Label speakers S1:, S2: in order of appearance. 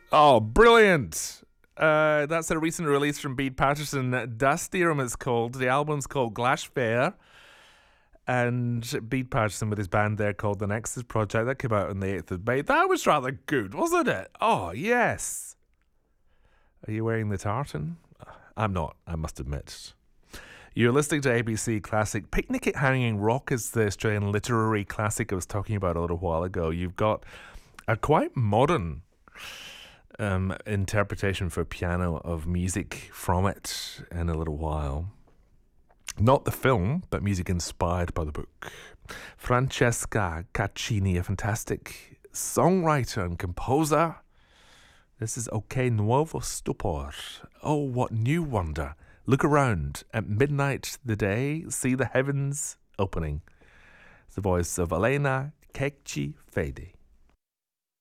S1: Oh, brilliant! That's a recent release from Bede Patterson. Dastirum it's called. The album's called Glashfair. And Bede Patterson with his band there called The Nexus Project. That came out on the 8th of May. That was rather good, wasn't it? Oh, yes. Are you wearing the tartan? I'm not, I must admit. You're listening to ABC Classic. Picnic at Hanging Rock is the Australian literary classic I was talking about a little while ago. You've got a quite modern interpretation for piano of music from it in a little while. Not the film, but music inspired by the book. Francesca Caccini, a fantastic songwriter and composer. This is Ok Nuovo Stupor. Oh, what new wonder. Look around. At midnight the day, see the heavens opening. It's the voice of Elena Cecchi Fede.